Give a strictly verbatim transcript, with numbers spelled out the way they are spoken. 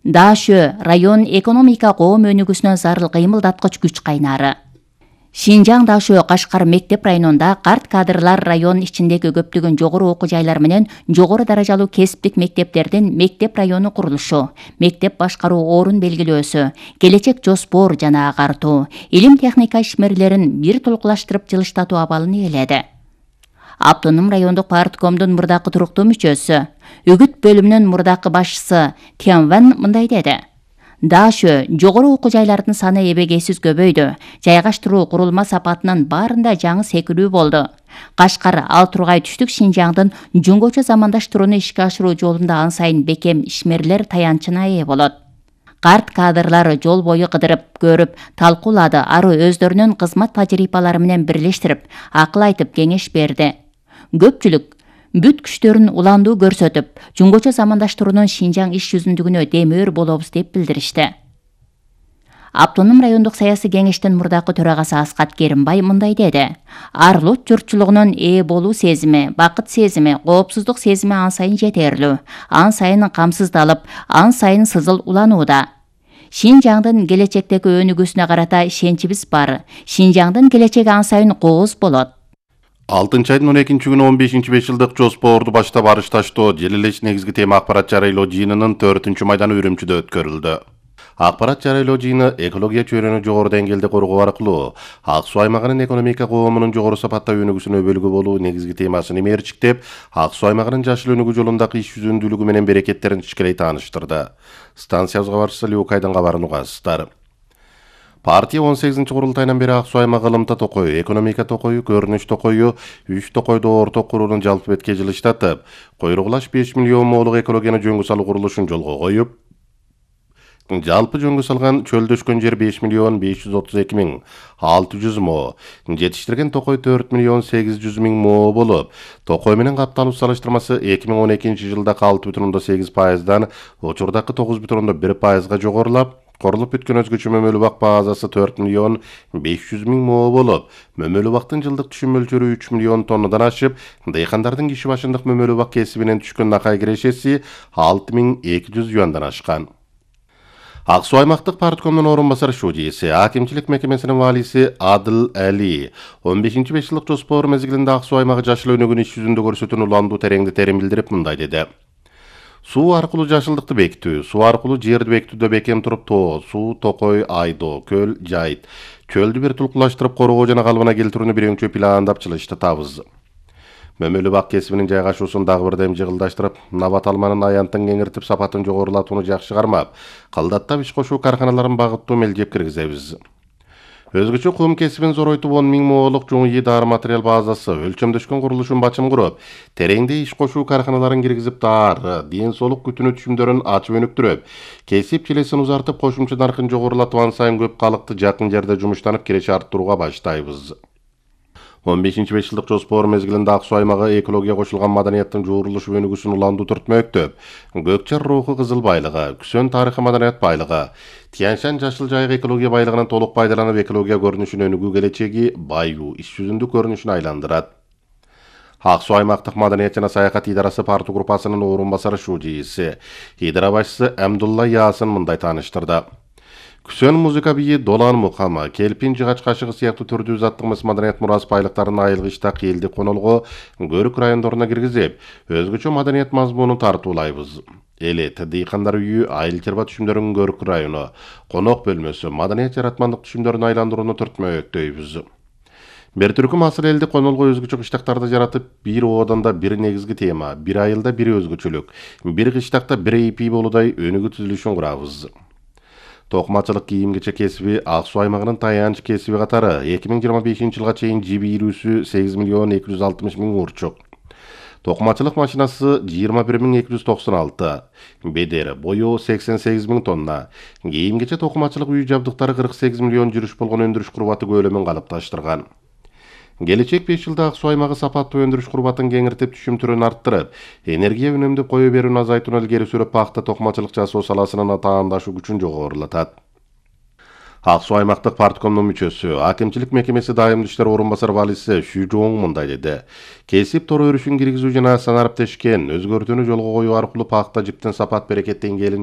Дашө район экономика коом өнүгүүсүнө зарыл кыймылдаткыч күч кайнары. Шинжаң Дашө Кашкар мектеп районунда карт кадрлар район ичиндеги көптөгөн жогору окуу жайлар менен жогору даражалуу кесиптик мектептердин мектеп району курулушу, мектеп башкаруу орун белгилөөсү, келечек жоспор жана агартуу, илим техника ишмерлерин бир толкулаштырып жылыштатуу абалын ээледи. Автоном райондук парткомдун мурдакы туруктуу мүчөсү, үгүт бөлүмүнүн мурдакы башчысы Тянван мындай деди. Дашө жогору окуу жайлардын саны эбегейсиз көбөйдү. Жайгаштыруу курулма сапатынын баарында жаңы секирүү болду. Кашкар ал тургай түштүк Шинжаңдын жөнгөчө замандаштырууну ишке ашыруу жолунда ан сайын бекем ишмерлер таянчына ээ болот. Карт кадрлары жол бою кыдырып, көрүп, талкуулады, ары өздөрүнүн кызмат тажрыйбалары менен бирлештирип, акыл айтып, кеңеш берди. Көпчүлүк бүт күчтөрүн уландуу көрсөтүп, жөнгөчө замандаштыруунун Шинжаң иш жүзүндүгүнө демөөр болобуз деп билдиришти. Автоном райондук саясий кеңештин мурдакы төрагасы Аскат Керимбай мындай деди. Арлут журтчулугунун ээ болуу сезими, бакыт сезими, коопсуздук сезими ан сайын жетерлүү, ан сайын камсыздалып, ан сайын сызыл уланууда. Шинжаңдын келечектеги өнүгүүсүнө карата ишеничибиз бар. Шинжаңдын келечеги ан сайын кооз болот. алтынчы айдын он экинчи күнү он бешинчи беш жылдык жоспорду баштап барышташтоо жел элеш негизги тема акпарат жарыйлоо жыйынынын төртүнчү майданы Үрүмчүдө өткөрүлдү. Акпарат жарыйлоо жыйыны экология чөйрөнү жогору деңгээлде коргоо аркылуу Ак Суу аймагынын экономика коомунун жогору сапатта өнүгүүсүнө өбөлгө болуу негизги темасын имээрчиктеп, Ак Суу аймагынын жашыл өнүгүү жолундагы иш жүзүндүүлүгү менен берекеттерин ичкелей тааныштырды. Станция кабарчысы Люкайдын кабарын угасыздар. Партия он сегизинчи курултайынан бери Ак Суу аймагы ылымта токою, экономика токою, көрүнүш токою, үч токойду орток куруунун жалпы бетке жылыштатып, койругулаш беш миллион моолук экологияны жөнгө салуу курулушун жолго коюп, жалпы жөнгө салган чөлдөшкөн жер беш миллион беш жүз отуз эки миң алты жүз мо, жетиштирген токой төрт миллион сегиз жүз миң мо болуп, токой менен капталуу салыштырмасы эки миң он экинчи жылдагы алты бүтүн ондон сегиз пайыздан учурдагы тогуз бүтүн ондон бир пайызга жогорулап, корулуп бүткөн өзгөчө мөмөлүү бак базасы төрт миллион беш жүз миң мо болуп, мөмөлүү бактын жылдык түшүм мөлчөрү үч миллион тоннадан ашып, дыйкандардын киши башындык мөмөлүү бак кесибинен түшкөн накай кирешеси алты миң эки жүз юандан ашкан. Ак Суу аймактык парткомдун орун басары шудийси, акимчилик мекемесинин валиси Адыл Али он бешинчи беш жылдык жоспор мезгилинде Ак Суу аймагы жашыл өнүгүүнү иш жүзүндө көрсөтүүнү уландуу тереңдетерин билдирип мындай деди. Суу аркылуу жашылдыкты бекитүү, суу аркылуу жерди бекитүүдө бекем туруп тоо, суу, токой, айдоо, көл, жайыт, чөлдү бир тулкулаштырып коргоо жана калыбына келтирүүнү биринчи пландап чылыштатабыз. Мөмөлүү бак кесибинин жайгашуусун дагы бир дем жыгылдаштырып, набат алманын аянтын кеңиртип, сапатын жогорулатууну жакшы кармап, калдаттап иш кошуу карканаларын багыттуу мелдеп киргизебиз. Өзгөчө кум кесибин зоройтуп он миң моолук жуңуй дары материал базасы өлчөмдөшкөн курулушун бачым куруп, тереңде иш кошуу карканаларын киргизип дары, ден соолук күтүнүү түшүмдөрүн ачып өнүктүрүп, кесип челесин узартып, кошумча наркын жогорулатып, ан сайын көп калыкты жакын жерде жумуштанып киреше арттырууга баштайбыз. он бешинчи беш жылдык жоспор мезгилинде Ак Суу аймагы экология кошулган маданияттын жуурулушу өнүгүүсүн уландуу түртмөктөп, Көкчар руху кызыл байлыгы, Күсөн тарыхы маданият байлыгы, Тянь-Шань жашыл жайык экология байлыгынан толук пайдаланып, экология көрүнүшүн өнүгүү келечеги баюу иш жүзүндүк көрүнүшүн айландырат. Ак Суу аймактык маданият жана саякат идарасы парту группасынын орун басары шудийси, идара башчысы Амдулла Ясын мындай тааныштырды. Күсөн музыка бийи Долан мукамы, келпин жыгач кашыгы сыяктуу түрдүү заттык мыс маданият мурас байлыктарын айылгычта кыйылды конолго, көрүк райондоруна киргизип, өзгөчө маданият мазмунун тартуулайбыз. Элет, дыйкандар үйү, айыл чарба түшүмдөрүнүн көрүк району, конок бөлмөсү, маданият жаратмандык түшүмдөрүн айландырууну түртмөктөйбүз. Бир түркү масыл элди конолго өзгөчө кыштактарды жаратып, бир ооданда бир негизги тема, бир айылда бир өзгөчөлүк, бир кыштакта бир эйпи болудай өнүгүү түзүлүшүн курабыз. Токмачылык кийим кечек кесиби Ак Суу аймагынын таянч кесиби катары эки миң жыйырма бешинчи жылга чейин жибирүүсү сегиз миллион эки жүз алтымыш миң урчук. Токмачылык машинасы жыйырма бир миң эки жүз токсон алты, бедер бою сексен сегиз миң тонна, кийим кече токмачылык үй жабдыктары кырк сегиз миллион жүрүш болгон өндүрүш курбаты көлөмүн калыпташтырган. Келечек беш жылда Ак Суу аймагы сапаттуу өндүрүш курбатын кеңиртип, түшүм түрүн арттырып, энергия үнөмдөп кое берүүнү азайтууну илгери сүрүп, пахта токмачылык жасоо саласынын таандашуу күчүн жогорулатат. Ак Суу аймактык парткомдун мүчөсү, акимчилик мекемеси дайымдуу иштер орун басары валиси Шү Жоң мындай деди. Кесип тор өрүшүн киргизүү жана санариптешкен өзгөртүүнү жолго коюу аркылуу пахта жиптин сапат берекет деңгээлин